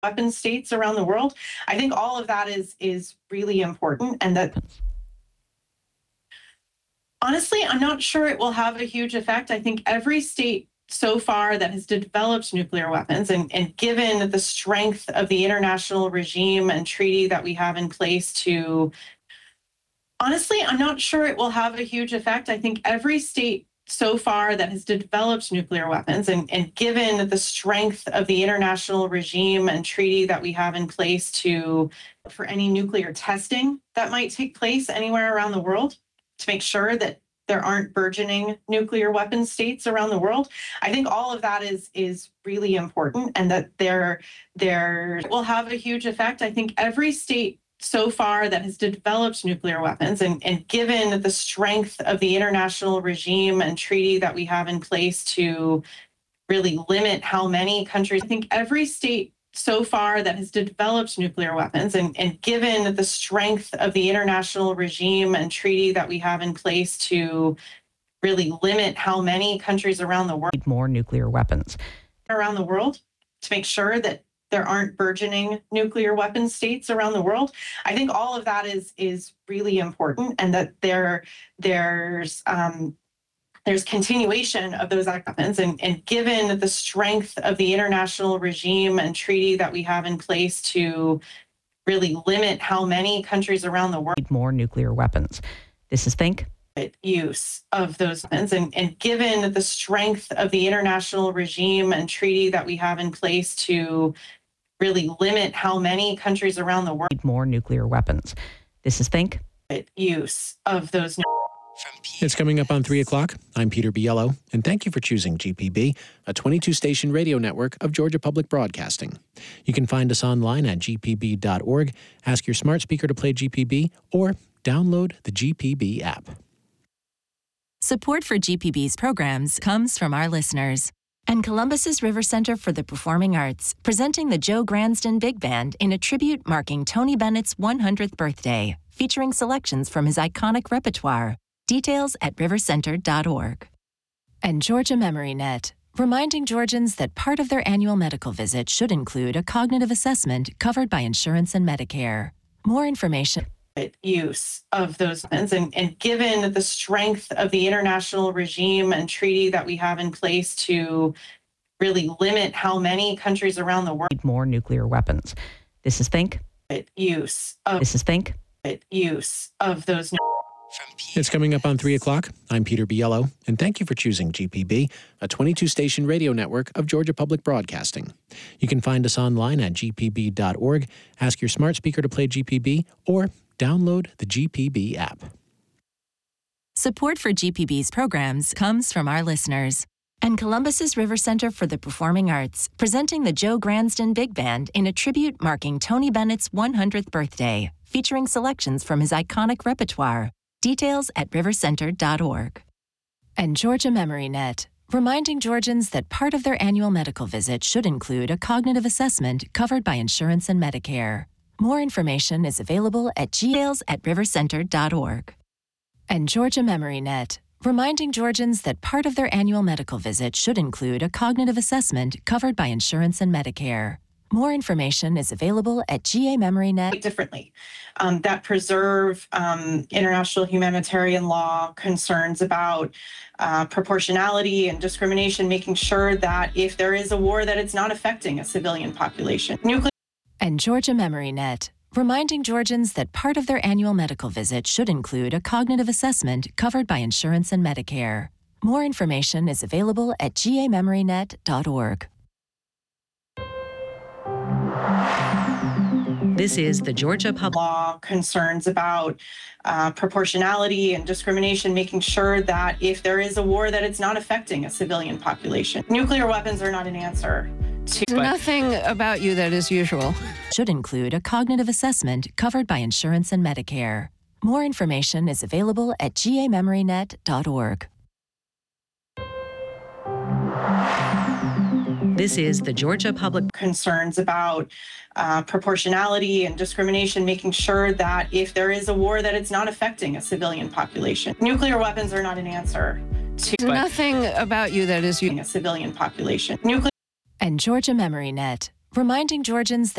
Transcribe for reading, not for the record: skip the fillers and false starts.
weapon states around the world. I think all of that is really important, and that honestly, I'm not sure it will have a huge effect. I think every state so far that has developed nuclear weapons, and given the strength of the international regime and treaty that we have in place to, honestly, I'm not sure it will have a huge effect. I think every state so far that has developed nuclear weapons, and given the strength of the international regime and treaty that we have in place to, for any nuclear testing that might take place anywhere around the world, to make sure that there aren't burgeoning nuclear weapon states around the world. I think all of that is really important, and that there will have a huge effect. I think every state so far that has developed nuclear weapons, and given the strength of the international regime and treaty that we have in place to really limit how many countries, I think every state so far that has developed nuclear weapons, and given the strength of the international regime and treaty that we have in place to really limit how many countries around the world, more nuclear weapons around the world, to make sure that there aren't burgeoning nuclear weapon states around the world. I think all of that is really important, and that there's continuation of those weapons, and given the strength of the international regime and treaty that we have in place to really limit how many countries around the world, more nuclear weapons. This is Think. Use of those weapons, and given the strength of the international regime and treaty that we have in place to really limit how many countries around the world, more nuclear weapons. This is Think. Use of those. It's coming up on 3 o'clock. I'm Peter Biello, and thank you for choosing GPB, a 22-station radio network of Georgia Public Broadcasting. You can find us online at gpb.org, ask your smart speaker to play GPB, or download the GPB app. Support for GPB's programs comes from our listeners and Columbus's River Center for the Performing Arts, presenting the Joe Gransden Big Band in a tribute marking Tony Bennett's 100th birthday, featuring selections from his iconic repertoire. Details at rivercenter.org. And Georgia Memory Net, reminding Georgians that part of their annual medical visit should include a cognitive assessment covered by insurance and Medicare. More information. Use of those weapons, and given the strength of the international regime and treaty that we have in place to really limit how many countries around the world, more nuclear weapons. This is Think. Use of those. It's coming up on 3 o'clock. I'm Peter Biello, and thank you for choosing GPB, a 22-station radio network of Georgia Public Broadcasting. You can find us online at gpb.org, ask your smart speaker to play GPB, or download the GPB app. Support for GPB's programs comes from our listeners and Columbus's River Center for the Performing Arts, presenting the Joe Gransden Big Band in a tribute marking Tony Bennett's 100th birthday, featuring selections from his iconic repertoire. Details at rivercenter.org. And Georgia Memory Net, reminding Georgians that part of their annual medical visit should include a cognitive assessment covered by insurance and Medicare. More information is available at rivercenter.org. And Georgia Memory Net, reminding Georgians that part of their annual medical visit should include a cognitive assessment covered by insurance and Medicare. More information is available at GAMemoryNet. Differently, that preserve international humanitarian law concerns about proportionality and discrimination, making sure that if there is a war, that it's not affecting a civilian population. And Georgia Memory Net, reminding Georgians that part of their annual medical visit should include a cognitive assessment covered by insurance and Medicare. More information is available at GAMemoryNet.org. This is the Georgia Public Law concerns about proportionality and discrimination, making sure that if there is a war, that it's not affecting a civilian population. Nuclear weapons are not an answer to nothing about you that is usual. Should include a cognitive assessment covered by insurance and Medicare. More information is available at GAMemoryNet.org. This is the Georgia Public concerns about proportionality and discrimination, making sure that if there is a war, that it's not affecting a civilian population. Nuclear weapons are not an answer to nothing about you that is a civilian population. And Georgia Memory Net, reminding Georgians that